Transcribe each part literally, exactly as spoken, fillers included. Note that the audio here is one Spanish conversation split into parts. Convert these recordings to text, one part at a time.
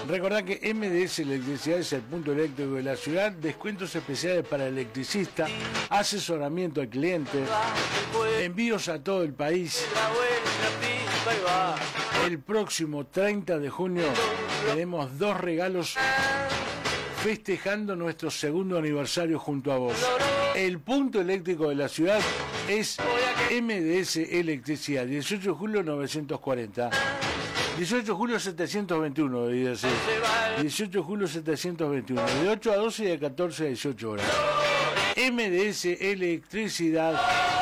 Recordá que M D S Electricidad es el punto eléctrico de la ciudad, descuentos especiales para electricistas, asesoramiento al cliente, envíos a todo el país. El próximo treinta de junio tenemos dos regalos festejando nuestro segundo aniversario junto a vos. El punto eléctrico de la ciudad es M D S Electricidad, dieciocho de julio novecientos cuarenta. dieciocho de julio setecientos veintiuno, debería ser. dieciocho de julio setecientos veintiuno, de ocho a doce y de catorce a dieciocho horas. M D S Electricidad.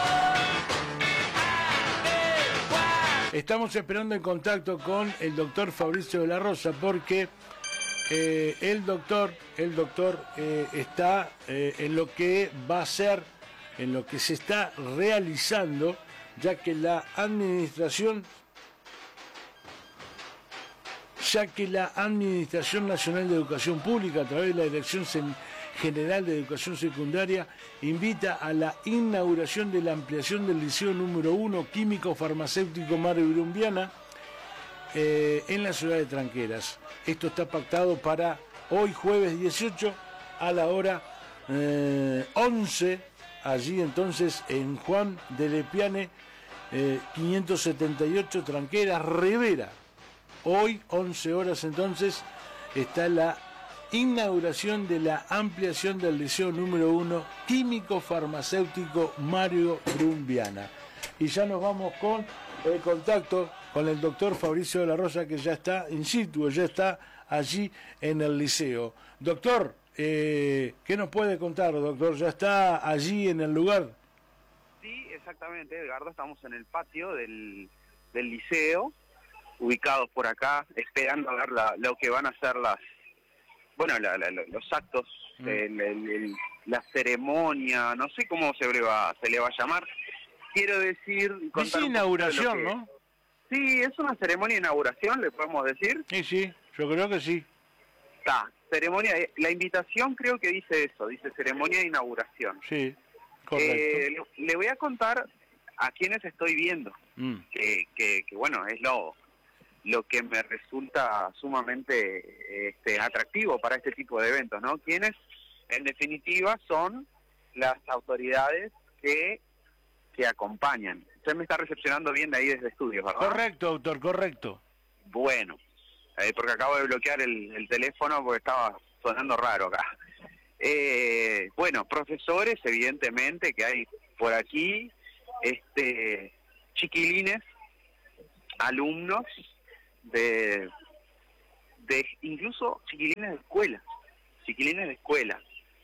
Estamos esperando en contacto con el doctor Fabricio de la Rosa porque eh, el doctor, el doctor eh, está eh, en lo que va a ser, en lo que se está realizando, ya que la administración ya que la Administración Nacional de Educación Pública, a través de la Dirección General de Educación Secundaria, invita a la inauguración de la ampliación del Liceo número uno Químico Farmacéutico Mario Brumbiana eh, en la ciudad de Tranqueras. Esto está pactado para hoy jueves dieciocho a la hora eh, once, allí entonces en Juan de Lepiane eh, quinientos setenta y ocho Tranqueras, Rivera. Hoy, once horas entonces, está la inauguración de la ampliación del Liceo número uno Químico Farmacéutico Mario Brumbiana. Y ya nos vamos con el contacto con el doctor Fabricio de la Rosa, que ya está in situ, ya está allí en el liceo. Doctor, eh, ¿qué nos puede contar, doctor? ¿Ya está allí en el lugar? Sí, exactamente, Edgardo, estamos en el patio del, del liceo, ubicados por acá, esperando a ver la, lo que van a ser las, bueno, la, la, los actos, mm. el, el, el, la ceremonia, no sé cómo se le va, se le va a llamar. Quiero decir... Es inauguración, que, ¿no? Sí, es una ceremonia de inauguración, le podemos decir. Sí, sí, yo creo que sí. Está, ceremonia, la invitación creo que dice eso, dice ceremonia de inauguración. Sí, correcto. Eh, le, le voy a contar a quienes estoy viendo, mm. que, que, que bueno, es lo... lo que me resulta sumamente este, atractivo para este tipo de eventos, ¿no? Quienes, en definitiva, son las autoridades que, que acompañan. Usted me está recepcionando bien de ahí desde estudios, ¿verdad? Correcto, doctor, correcto. Bueno, eh, porque acabo de bloquear el, el teléfono porque estaba sonando raro acá. Eh, bueno, profesores, evidentemente, que hay por aquí, este, chiquilines, alumnos, de de incluso chiquilines de escuela chiquilines de escuela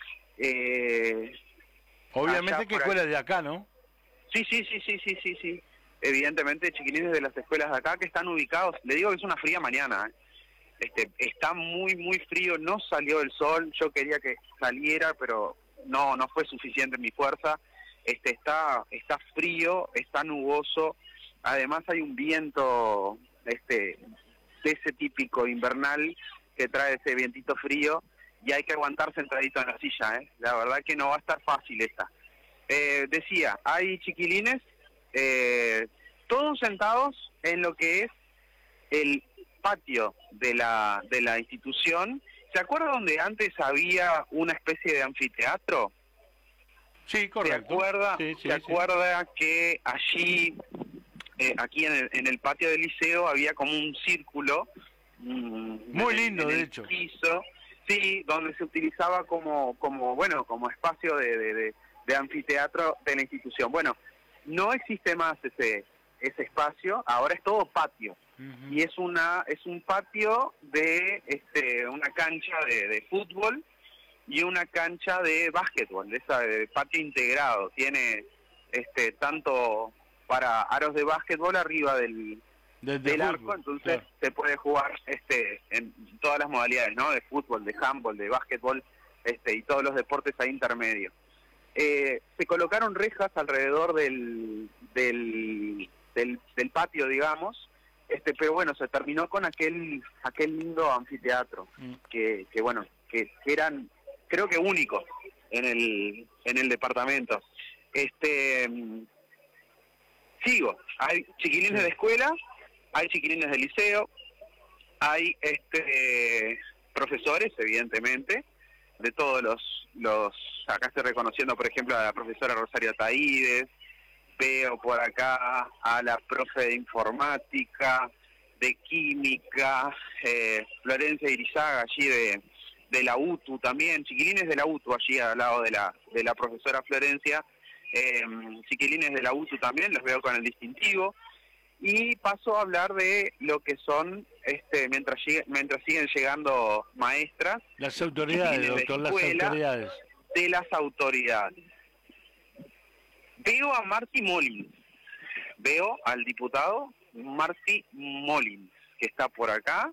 eh, obviamente que escuelas de acá, ¿no? Sí, sí, sí, sí, sí, sí, sí. Evidentemente chiquilines de las escuelas de acá que están ubicados, le digo que es una fría mañana, ¿eh? este está muy, muy frío, no salió el sol, yo quería que saliera, pero no, no fue suficiente mi fuerza, este está, está frío, está nuboso, además hay un viento este de ese típico invernal que trae ese vientito frío y hay que aguantar sentadito en la silla, ¿eh? La verdad que no va a estar fácil esta. Eh, decía, hay chiquilines, eh, todos sentados en lo que es el patio de la de la institución. ¿Se acuerda donde antes había una especie de anfiteatro? Sí, correcto. ¿Se acuerda, sí, sí, ¿se acuerda sí. que allí... Eh, aquí en el, en el patio del liceo había como un círculo mmm, muy en, lindo, en de el hecho piso, sí, donde se utilizaba como como bueno como espacio de, de, de, de anfiteatro de la institución. Bueno, no existe más ese ese espacio, ahora es todo patio. Uh-huh. Y es una es un patio de este una cancha de, de fútbol y una cancha de básquetbol, de esa de patio integrado. Tiene este tanto para aros de básquetbol arriba del, del fútbol, arco, entonces claro. Se puede jugar este en todas las modalidades, ¿no? De fútbol, de handball, de básquetbol, este y todos los deportes ahí intermedios. Eh, se colocaron rejas alrededor del del, del del patio, digamos, este pero bueno, se terminó con aquel aquel lindo anfiteatro mm. que que bueno, que, que eran creo que únicos en el en el departamento. Este Sigo, hay chiquilines sí. de escuela, hay chiquilines de liceo, hay este profesores, evidentemente, de todos los, los acá estoy reconociendo, por ejemplo, a la profesora Rosario Taídes, veo por acá a la profe de informática, de química, eh, Florencia Irizaga, allí de, de la U T U también, chiquilines de la U T U allí al lado de la, de la profesora Florencia, eh, chiquilines de la U T U también, los veo con el distintivo, y paso a hablar de lo que son, este mientras, llegue, mientras siguen llegando maestras. Las autoridades, doctor, las autoridades. De las autoridades. Veo a Marty Molins, veo al diputado Marty Molins, que está por acá.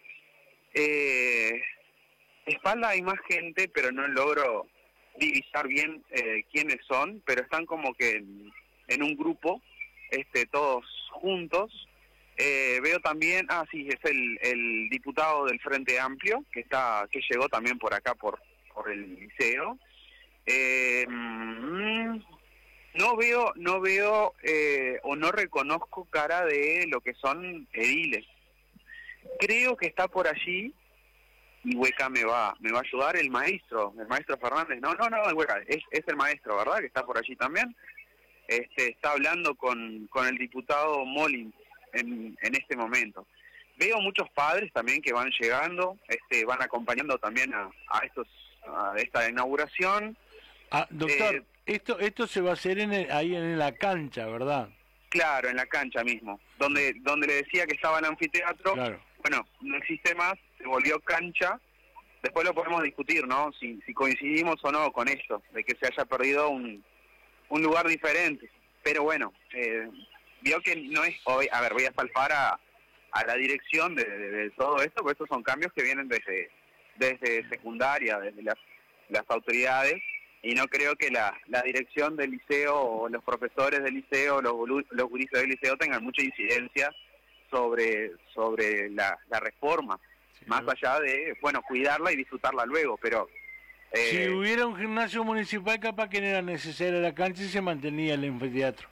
Eh, espalda hay más gente, pero no logro divisar bien eh, quiénes son, pero están como que en, en un grupo, este, todos juntos. Eh, veo también, ah sí, es el, el diputado del Frente Amplio, que está que llegó también por acá, por, por el liceo. Eh, mm, no veo, no veo eh, o no reconozco cara de lo que son ediles. Creo que está por allí, y Hueca me va me va a ayudar, el maestro, el maestro Fernández. No, no, no, el Hueca, es, es el maestro, ¿verdad? Que está por allí también. Este, está hablando con, con el diputado Molins en, en este momento. Veo muchos padres también que van llegando, este, van acompañando también a, a estos a esta inauguración. Ah, doctor, eh, esto esto se va a hacer en el, ahí en la cancha, ¿verdad? Claro, en la cancha mismo, donde donde le decía que estaba el anfiteatro. Claro. Bueno, no existe más, se volvió cancha. Después lo podemos discutir, ¿no? Si, si coincidimos o no con esto, de que se haya perdido un, un lugar diferente. Pero bueno, eh, vio que no es hoy. A ver, voy a palpar a, a la dirección de, de, de todo esto, porque estos son cambios que vienen desde desde secundaria, desde las, las autoridades, y no creo que la, la dirección del liceo o los profesores del liceo, los, los gurises del liceo tengan mucha incidencia sobre sobre la, la reforma, sí, más ¿no? allá de, bueno, cuidarla y disfrutarla luego, pero... Eh, si hubiera un gimnasio municipal, capaz que no era necesaria la cancha y se mantenía el anfiteatro.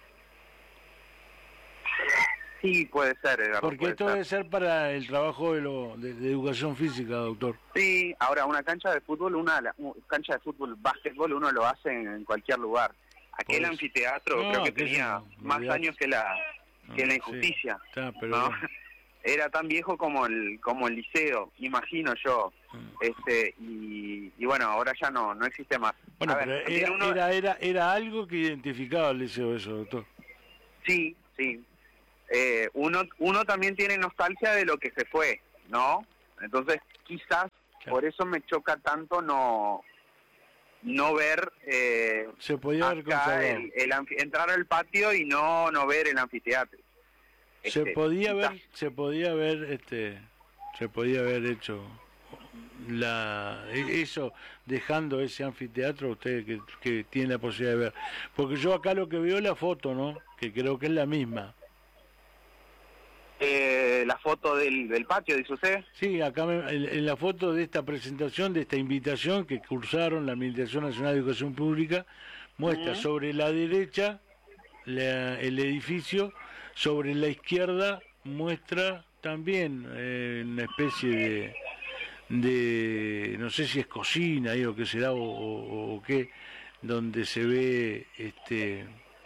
Sí, puede ser, Edgardo. Porque puede esto ser. debe ser para el trabajo de, lo, de, de educación física, doctor. Sí, ahora una cancha de fútbol, una, una cancha de fútbol, básquetbol, uno lo hace en, en cualquier lugar. Aquel pues, anfiteatro no, creo que tenía no, más olvidate. años que la que no, la injusticia. Sí, está, pero ¿no? Bueno. Era tan viejo como el como el liceo, imagino yo. Este y, y bueno, ahora ya no no existe más. Bueno, ver, pero era, uno... era era era algo que identificaba el liceo eso, doctor. Sí, sí. Eh, uno uno también tiene nostalgia de lo que se fue, ¿no? Entonces quizás claro. por eso me choca tanto no no ver eh, se podía haber acá el, el entrar al patio y no no ver el anfiteatro. Se este, podía quizás. ver se podía ver este se podía haber hecho la eso dejando ese anfiteatro usted que, que tiene la posibilidad de ver, porque yo acá lo que veo es la foto, ¿no? Que creo que es la misma. Eh, la foto del, del patio, dice usted. Sí, acá me, en, en la foto de esta presentación, de esta invitación que cursaron la Administración Nacional de Educación Pública, muestra uh-huh. sobre la derecha la, el edificio, sobre la izquierda muestra también eh, una especie de, de, no sé si es cocina o qué será o, o, o qué, donde se ve este...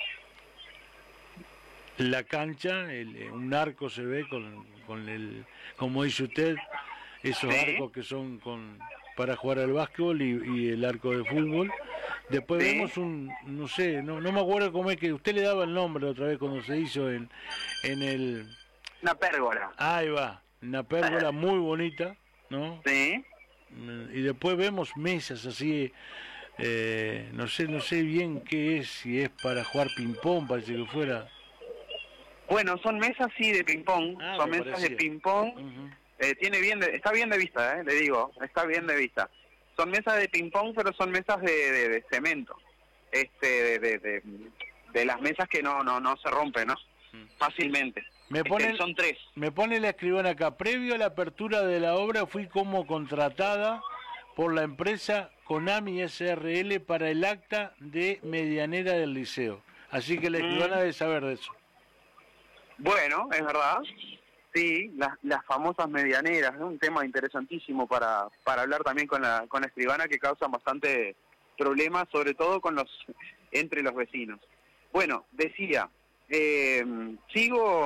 la cancha, el, un arco se ve con, con el, como dice usted, esos ¿Sí? arcos que son con para jugar al básquetbol y, y el arco de fútbol. Después ¿Sí? vemos un, no sé, no, no me acuerdo cómo es que usted le daba el nombre otra vez cuando se hizo en, en el... Una pérgola. Ahí va, una pérgola muy bonita, ¿no? Sí. Y después vemos mesas así, eh, no sé, no sé bien qué es, si es para jugar ping-pong, parece que fuera... Bueno, son mesas sí de ping-pong, ah, son mesas parecía. de ping-pong, uh-huh. eh, tiene bien de, está bien de vista, eh, le digo, está bien de vista. Son mesas de ping-pong, pero son mesas de, de, de cemento, este, de, de, de, de las mesas que no no no se rompen, ¿no? Uh-huh. Fácilmente. Me pone, este, son tres. Me pone la escribana acá, previo a la apertura de la obra fui como contratada por la empresa Konami S R L para el acta de medianera del liceo. Así que la escribana uh-huh. debe saber de eso. Bueno, es verdad, Sí, las, las famosas medianeras, es un tema interesantísimo para, para hablar también con la, con la escribana, que causan bastante problemas, sobre todo con los entre los vecinos. Bueno, decía, eh, sigo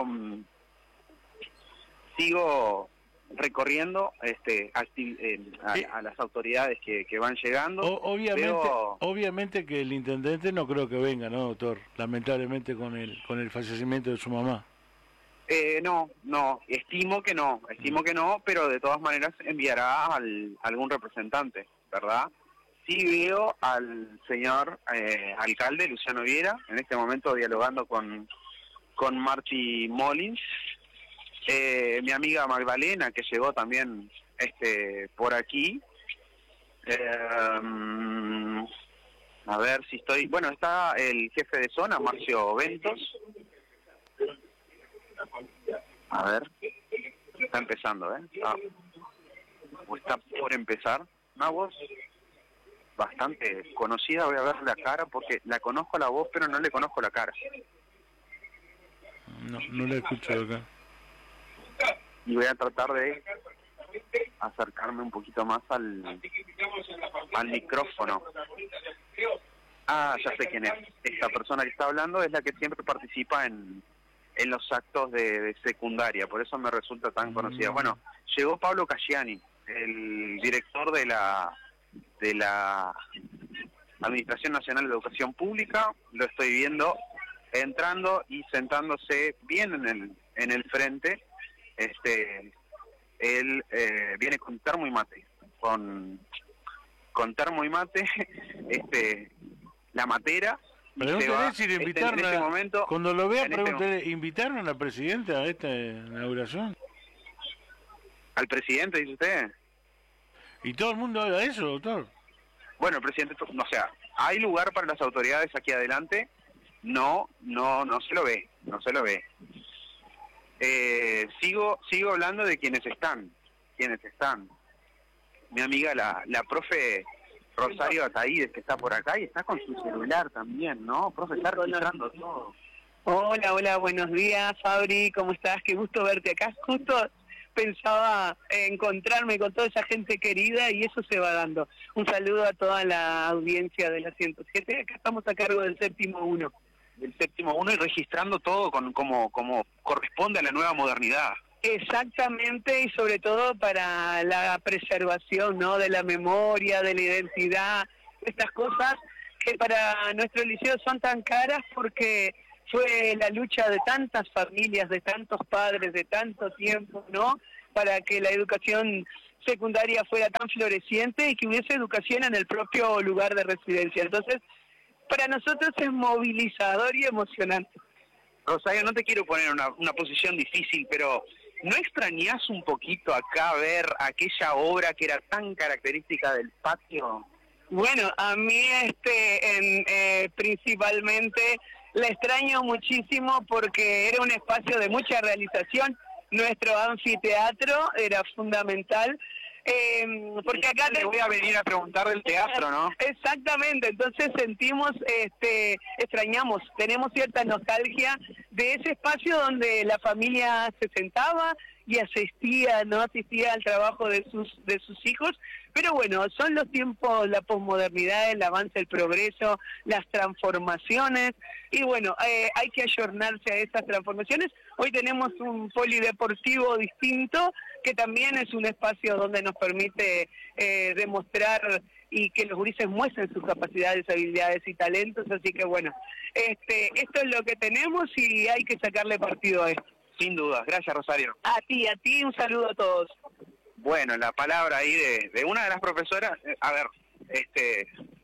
sigo recorriendo este acti- eh, a, a las autoridades que, que van llegando. O, obviamente, Veo... obviamente que el intendente no creo que venga, ¿no, doctor? Lamentablemente con el con el fallecimiento de su mamá. Eh, no, no, estimo que no, estimo que no, pero de todas maneras enviará al, algún representante, ¿verdad? Sí veo al señor eh, alcalde Luciano Viera, en este momento dialogando con, con Marty Molins, eh, mi amiga Magdalena, que llegó también este por aquí, eh, a ver si estoy, bueno, está el jefe de zona, Marcio Ventos. A ver, está empezando, ¿eh? Ah, o está por empezar. Una voz bastante conocida, voy a ver la cara porque la conozco la voz, pero no le conozco la cara. No, no la escucho acá. Y voy a tratar de acercarme un poquito más al, al micrófono. Ah, ya sé quién es. Esta persona que está hablando es la que siempre participa en... en los actos de, de secundaria, por eso me resulta tan conocida. Bueno, llegó Pablo Casciani, el director de la de la Administración Nacional de Educación Pública, lo estoy viendo entrando y sentándose bien en el en el frente. Este, él eh, viene con termo y mate, con con termo y mate, este, la matera. Pregúntale si le invitaron, este, en este momento, a, cuando lo vea, este pregúntale, ¿invitaron a la presidenta a esta inauguración? ¿Al presidente, dice usted? ¿Y todo el mundo habla de eso, doctor? Bueno, el presidente, o sea, ¿hay lugar para las autoridades aquí adelante? No, no, no se lo ve, no se lo ve. Eh, sigo, sigo hablando de quienes están, quienes están. Mi amiga, la, la profe Rosario Ataídes, que está por acá y está con su celular también, ¿no? Profe, está registrando todo. Hola, hola, buenos días, Fabri, ¿cómo estás? Qué gusto verte acá. Justo pensaba encontrarme con toda esa gente querida y eso se va dando. Un saludo a toda la audiencia de la ciento siete. Acá estamos a cargo del séptimo uno. Del séptimo uno y registrando todo con como, como corresponde a la nueva modernidad. Exactamente, y sobre todo para la preservación, ¿no?, de la memoria, de la identidad, estas cosas que para nuestro liceo son tan caras porque fue la lucha de tantas familias, de tantos padres, de tanto tiempo, ¿no?, para que la educación secundaria fuera tan floreciente y que hubiese educación en el propio lugar de residencia. Entonces, para nosotros es movilizador y emocionante. Rosario, no te quiero poner una, una posición difícil, pero ¿no extrañás un poquito acá ver aquella obra que era tan característica del patio? Bueno, a mí este en, eh, principalmente la extraño muchísimo porque era un espacio de mucha realización. Nuestro anfiteatro era fundamental. Eh, porque acá te voy a venir a preguntar del teatro, ¿no? Exactamente, entonces sentimos, este, extrañamos, tenemos cierta nostalgia de ese espacio donde la familia se sentaba y asistía, no asistía al trabajo de sus de sus hijos, pero bueno, son los tiempos, la posmodernidad, el avance, el progreso, las transformaciones, y bueno, eh, hay que ayornarse a esas transformaciones. Hoy tenemos un polideportivo distinto, que también es un espacio donde nos permite eh, demostrar y que los gurises muestren sus capacidades, habilidades y talentos, así que bueno, este, esto es lo que tenemos y hay que sacarle partido a esto. Sin duda, gracias Rosario. A ti, a ti, un saludo a todos. Bueno, la palabra ahí de, de una de las profesoras, eh, a ver, este,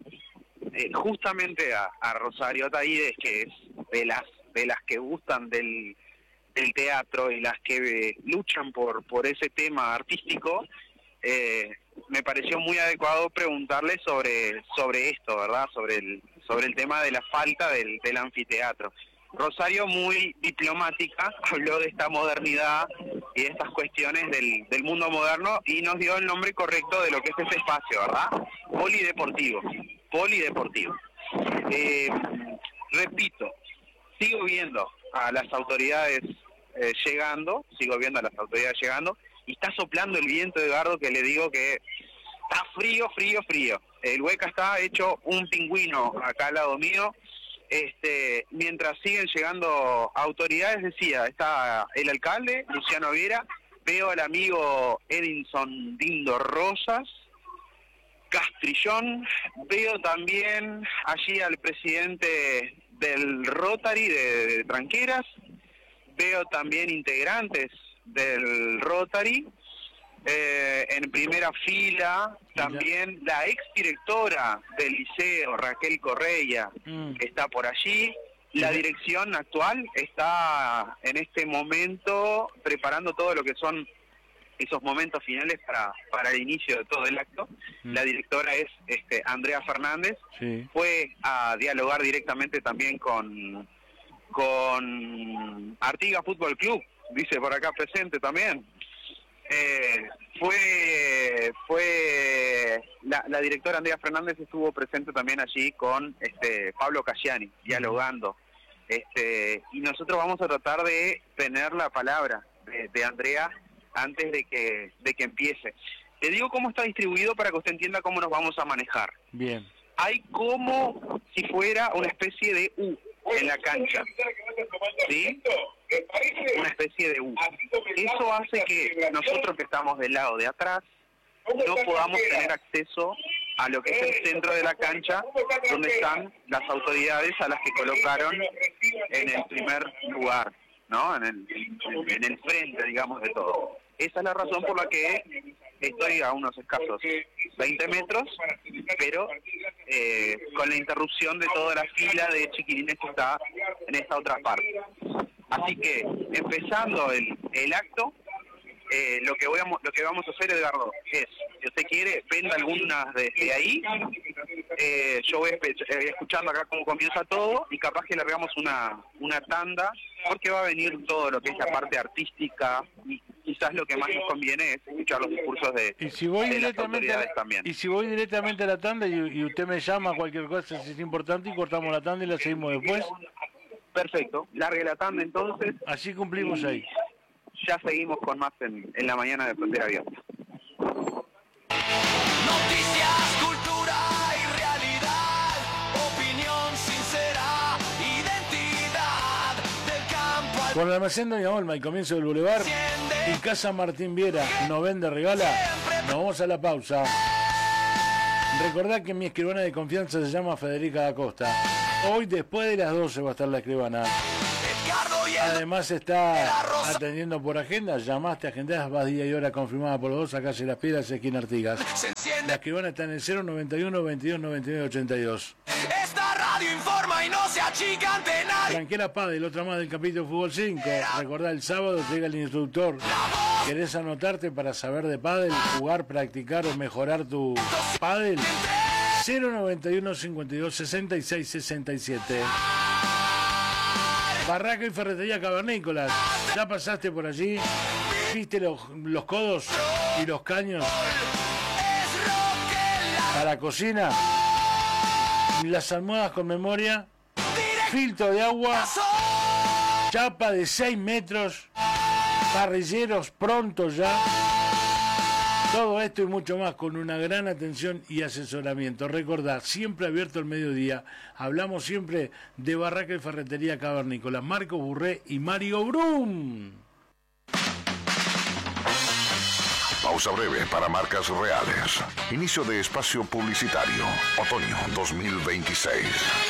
eh, justamente a, a Rosario Ataídes, que es de las de las que gustan del, del teatro y las que eh, luchan por por ese tema artístico, eh, me pareció muy adecuado preguntarle sobre sobre esto, ¿verdad? Sobre el sobre el tema de la falta del, del anfiteatro. Rosario, muy diplomática, habló de esta modernidad y de estas cuestiones del, del mundo moderno y nos dio el nombre correcto de lo que es ese espacio, ¿verdad? Polideportivo, polideportivo. Eh, repito, sigo viendo a las autoridades eh, llegando, sigo viendo a las autoridades llegando, y está soplando el viento, Edgardo, que le digo que está frío, frío, frío. El Hueca está hecho un pingüino acá al lado mío. Este, mientras siguen llegando autoridades, decía, está el alcalde, Luciano Viera, veo al amigo Edinson Dindo Rosas, Castrillón, veo también allí al presidente del Rotary de, de Tranqueras, veo también integrantes del Rotary, eh, en primera fila también la exdirectora del liceo, Raquel Correia, mm. que está por allí. La dirección actual está en este momento preparando todo lo que son esos momentos finales para, para el inicio de todo el acto. Mm. La directora es este, Andrea Fernández, sí. Fue a dialogar directamente también con, con Artigas Fútbol Club, dice por acá presente también. Eh, fue fue la, la directora Andrea Fernández estuvo presente también allí con este Pablo Cayani, dialogando. Este, y nosotros vamos a tratar de tener la palabra de, de Andrea antes de que de que empiece. Te digo cómo está distribuido para que usted entienda cómo nos vamos a manejar. Bien. Hay como si fuera una especie de U en la cancha, ¿sí? Una especie de U. Eso hace que nosotros que estamos del lado de atrás no podamos tener acceso a lo que es el centro de la cancha, donde están las autoridades a las que colocaron en el primer lugar, ¿no? En el, en el frente, digamos, de todo. Esa es la razón por la que estoy a unos escasos veinte metros, pero eh, con la interrupción de toda la fila de chiquilines que está en esta otra parte. Así que, empezando el, el acto, eh, lo que voy a, lo que vamos a hacer, Edgardo, es, si usted quiere, venda algunas de, de ahí, eh, yo voy escuchando acá cómo comienza todo, y capaz que largamos una, una tanda, porque va a venir todo lo que es la parte artística, y quizás lo que más nos conviene es escuchar los discursos de, y si voy de las directamente autoridades a, también. Y si voy directamente a la tanda y, y usted me llama cualquier cosa si es importante, y cortamos la tanda y la seguimos después. Perfecto, largue la tanda entonces. Así cumplimos ahí. Ya seguimos con más en, en la mañana de Frontera Abierta. Noticias, cultura y realidad, opinión sincera, identidad del campo al... Con el almacén Doña Olma y comienzo del bulevar y Casa Martín Viera no vende, regala. Nos vamos a la pausa. Recordad que mi escribana de confianza se llama Federica da Costa. Hoy después de las doce va a estar la escribana. Además está atendiendo por agenda. Llamaste, agendás, vas día y hora confirmada por los dos. Acá se las piedras, esquina Artigas. La escribana está en el cero noventa y uno, veintidós, noventa y nueve, ochenta y dos. Esta radio informa y no se achica ante nadie. Tranquila Padel, otra más del capítulo Fútbol cinco. Recordá, el sábado llega el instructor. ¿Querés anotarte para saber de pádel, jugar, practicar o mejorar tu pádel? cero noventa y uno, cincuenta y dos, sesenta y seis, sesenta y siete. Barraca y Ferretería Cavernícolas. ¿Ya pasaste por allí? ¿Viste los, los codos y los caños para la cocina? Las almohadas con memoria, filtro de agua, chapa de seis metros, parrilleros prontos ya. Todo esto y mucho más con una gran atención y asesoramiento. Recordad, siempre abierto al mediodía. Hablamos siempre de Barraca y Ferretería Cavernícola. Marcos Burré y Mario Brum. Pausa breve para marcas reales. Inicio de espacio publicitario. Otoño dos mil veintiséis.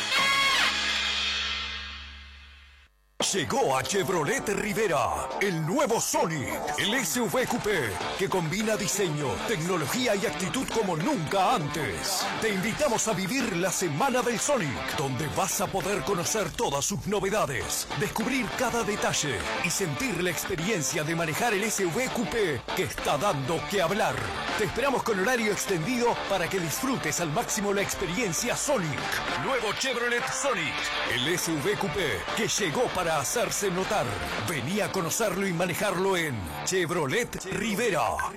Llegó a Chevrolet Rivera, el nuevo Sonic, el S U V Coupé, que combina diseño, tecnología y actitud como nunca antes. Te invitamos a vivir la Semana del Sonic, donde vas a poder conocer todas sus novedades, descubrir cada detalle y sentir la experiencia de manejar el S U V Coupé que está dando que hablar. Te esperamos con horario extendido para que disfrutes al máximo la experiencia Sonic. Nuevo Chevrolet Sonic, el S U V Coupé que llegó para hacerse notar. Vení a conocerlo y manejarlo en Chevrolet Rivera.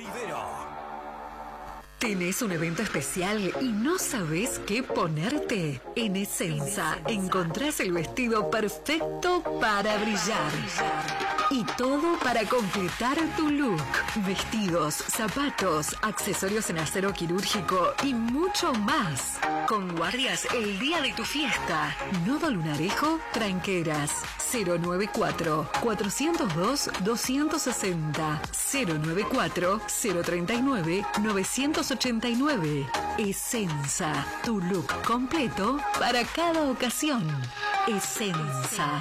¿Tenés un evento especial y no sabés qué ponerte? En Essenza encontrás el vestido perfecto para brillar. Y todo para completar tu look. Vestidos, zapatos, accesorios en acero quirúrgico y mucho más. Con guardias el día de tu fiesta. Nodo Lunarejo, Tranqueras. cero noventa y cuatro, cuatrocientos dos, doscientos sesenta. cero noventa y cuatro, cero treinta y nueve, novecientos ochenta y nueve. Essenza, tu look completo para cada ocasión. Essenza.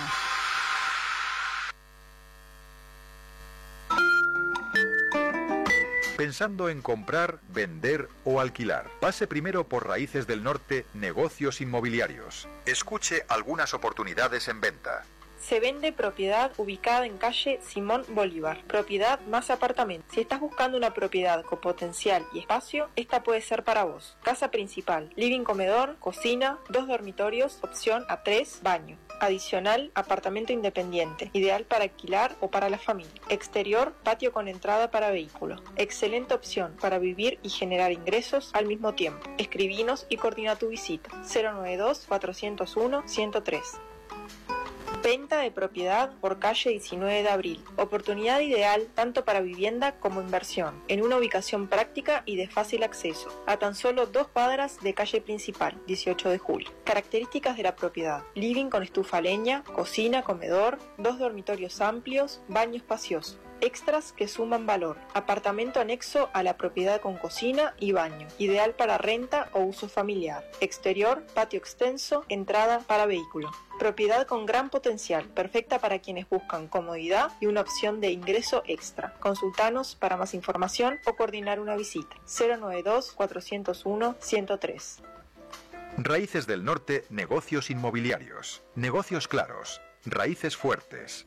Pensando en comprar, vender o alquilar. Pase primero por Raíces del Norte Negocios Inmobiliarios. Escuche algunas oportunidades en venta. Se vende propiedad ubicada en calle Simón Bolívar. Propiedad más apartamento. Si estás buscando una propiedad con potencial y espacio, esta puede ser para vos. Casa principal, living comedor, cocina, dos dormitorios, opción A tres, baño. Adicional, apartamento independiente, ideal para alquilar o para la familia. Exterior, patio con entrada para vehículos. Excelente opción para vivir y generar ingresos al mismo tiempo. Escribinos y coordina tu visita. cero noventa y dos, cuatrocientos uno, ciento tres. Venta de propiedad por calle diecinueve de abril. Oportunidad ideal tanto para vivienda como inversión, en una ubicación práctica y de fácil acceso, a tan solo dos cuadras de calle principal, dieciocho de julio. Características de la propiedad: living con estufa a leña, cocina, comedor, dos dormitorios amplios, baño espacioso. Extras que suman valor: apartamento anexo a la propiedad con cocina y baño, ideal para renta o uso familiar. Exterior, patio extenso, entrada para vehículo. Propiedad con gran potencial, perfecta para quienes buscan comodidad y una opción de ingreso extra. Consultanos para más información o coordinar una visita. cero noventa y dos, cuatrocientos uno, ciento tres. Raíces del Norte Negocios Inmobiliarios. Negocios claros. Raíces fuertes.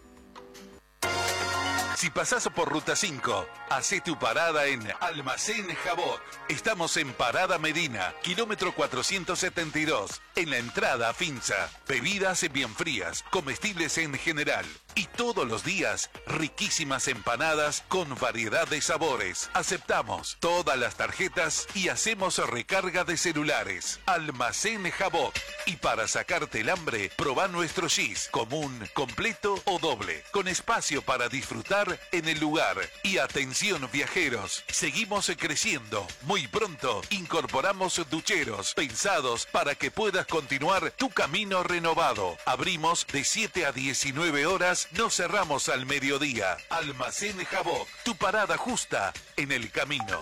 Si pasás por Ruta cinco, hacé tu parada en Almacén Jabot. Estamos en Parada Medina, kilómetro cuatrocientos setenta y dos, en la entrada a Finza. Bebidas bien frías, comestibles en general. Y todos los días, riquísimas empanadas con variedad de sabores. Aceptamos todas las tarjetas y hacemos recarga de celulares. Almacén Jabot. Y para sacarte el hambre, probá nuestro gis, común, completo o doble, con espacio para disfrutar en el lugar. Y atención viajeros, seguimos creciendo. Muy pronto incorporamos ducheros pensados para que puedas continuar tu camino renovado. Abrimos de siete a diecinueve horas, no cerramos al mediodía. Almacén Jabot, tu parada justa en el camino.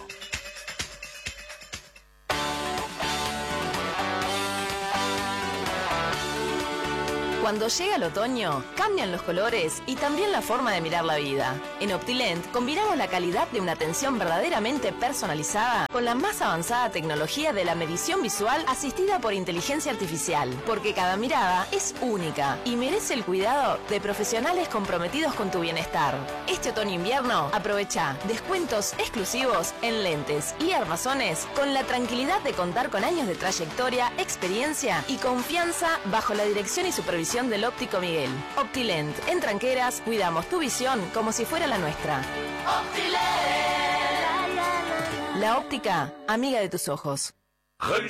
Cuando llega el otoño, cambian los colores y también la forma de mirar la vida. En Optilent combinamos la calidad de una atención verdaderamente personalizada con la más avanzada tecnología de la medición visual asistida por inteligencia artificial, porque cada mirada es única y merece el cuidado de profesionales comprometidos con tu bienestar. Este otoño-invierno, aprovecha descuentos exclusivos en lentes y armazones con la tranquilidad de contar con años de trayectoria, experiencia y confianza bajo la dirección y supervisión del óptico Miguel. Optilent, en Tranqueras, cuidamos tu visión como si fuera la nuestra. Optilent. La óptica, amiga de tus ojos.